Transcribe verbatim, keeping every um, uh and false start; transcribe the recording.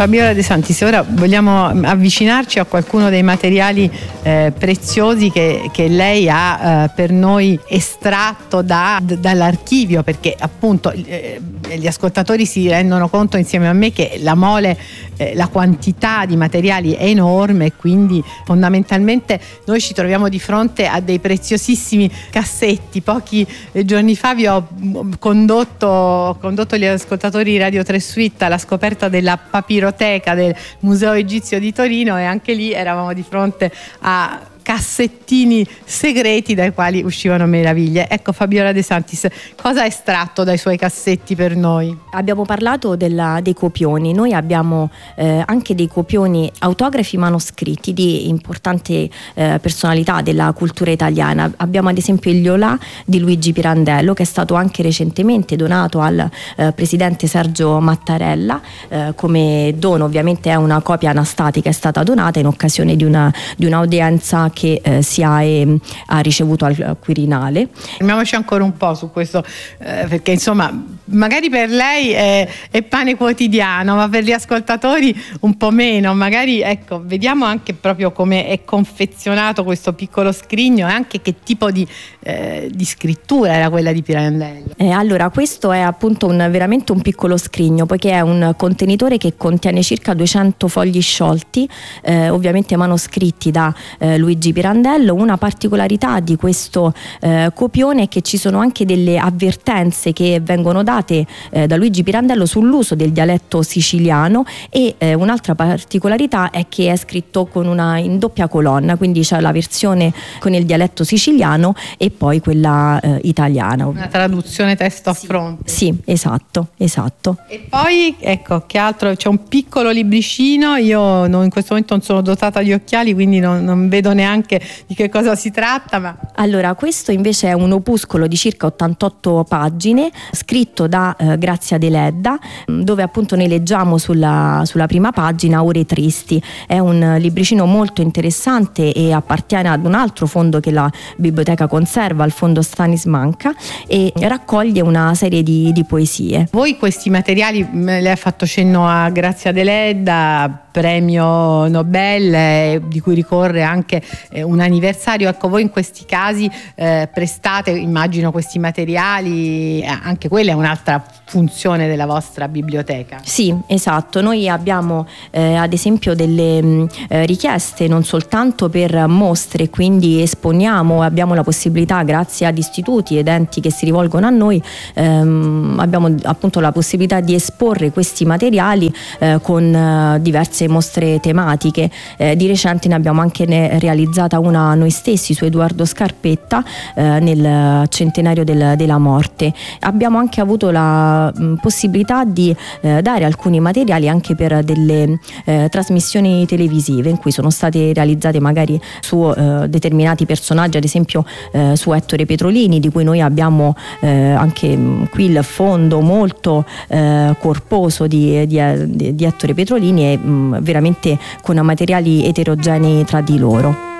Fabiola De Santis, ora vogliamo avvicinarci a qualcuno dei materiali eh, preziosi che, che lei ha eh, per noi estratto da, d- dall'archivio, perché appunto eh, gli ascoltatori si rendono conto insieme a me che la mole, eh, la quantità di materiali è enorme e quindi fondamentalmente noi ci troviamo di fronte a dei preziosissimi cassetti. Pochi eh, giorni fa vi ho condotto, condotto gli ascoltatori di Radio tre Suite alla scoperta della papiroteca del Museo Egizio di Torino e anche lì eravamo di fronte a cassettini segreti dai quali uscivano meraviglie. Ecco, Fabiola De Santis, cosa ha estratto dai suoi cassetti per noi? Abbiamo parlato della, dei copioni. Noi abbiamo eh, anche dei copioni autografi manoscritti di importanti eh, personalità della cultura italiana. Abbiamo ad esempio il Liolà di Luigi Pirandello, che è stato anche recentemente donato al eh, presidente Sergio Mattarella eh, come dono. Ovviamente è una copia anastatica, è stata donata in occasione di una di un'audienza che eh, si ha, eh, ha ricevuto al Quirinale. Fermiamoci ancora un po' su questo, eh, perché insomma magari per lei è, è pane quotidiano, ma per gli ascoltatori un po' meno. Magari, ecco, vediamo anche proprio come è confezionato questo piccolo scrigno e anche che tipo di, eh, di scrittura era quella di Pirandello. Eh, allora, questo è appunto un, veramente un piccolo scrigno, poiché è un contenitore che contiene circa duecento fogli sciolti, eh, ovviamente manoscritti da eh, Luigi Pirandello. Una particolarità di questo eh, copione è che ci sono anche delle avvertenze che vengono date eh, da Luigi Pirandello sull'uso del dialetto siciliano e eh, un'altra particolarità è che è scritto con una in doppia colonna, quindi c'è la versione con il dialetto siciliano e poi quella eh, italiana. Una traduzione testo a fronte. Sì, esatto, esatto. E poi, ecco, che altro? C'è un piccolo libricino, io non, in questo momento non sono dotata di occhiali, quindi non, non vedo neanche di che cosa si tratta. Ma allora, questo invece è un opuscolo di circa ottantotto pagine scritto da eh, Grazia Deledda, dove appunto noi leggiamo sulla, sulla prima pagina Ore tristi. È un libricino molto interessante e appartiene ad un altro fondo che la biblioteca conserva, il fondo Stanis Manca, e raccoglie una serie di, di poesie. Voi questi materiali, lei ha fatto cenno a Grazia Deledda, premio Nobel, eh, di cui ricorre anche eh, un anniversario. Ecco, voi in questi casi eh, prestate, immagino, questi materiali, eh, anche quella è un'altra funzione della vostra biblioteca. Sì, esatto. Noi abbiamo eh, ad esempio delle mh, eh, richieste non soltanto per mostre, quindi esponiamo, abbiamo la possibilità, grazie ad istituti ed enti che si rivolgono a noi, ehm, abbiamo appunto la possibilità di esporre questi materiali eh, con eh, diverse mostre tematiche. Eh, di recente ne abbiamo anche ne realizzata una noi stessi su Edoardo Scarpetta eh, nel centenario del, della morte. Abbiamo anche avuto la mh, possibilità di eh, dare alcuni materiali anche per delle eh, trasmissioni televisive in cui sono state realizzate magari su eh, determinati personaggi, ad esempio eh, su Ettore Petrolini, di cui noi abbiamo eh, anche mh, qui il fondo molto eh, corposo di, di, di Ettore Petrolini e mh, veramente con materiali eterogenei tra di loro.